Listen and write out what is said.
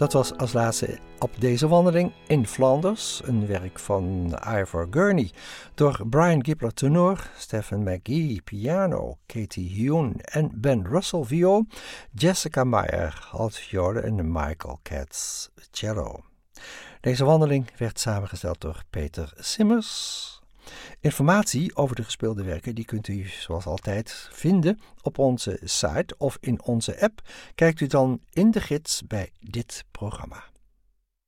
Dat was als laatste op deze wandeling in Flanders, een werk van Ivor Gurney, door Brian Gibbler tenor, Stephen McGee piano, Katie Hune en Ben Russell viool, Jessica Meyer altviolen en Michael Katz cello. Deze wandeling werd samengesteld door Peter Simmers. Informatie over de gespeelde werken die kunt u zoals altijd vinden op onze site of in onze app. Kijkt u dan in de gids bij dit programma.